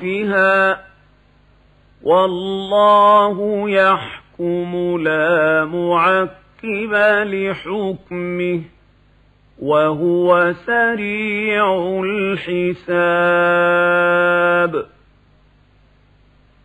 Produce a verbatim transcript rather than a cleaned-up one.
أطرافها والله يحكم لا معقب لحكمه وهو سريع الحساب.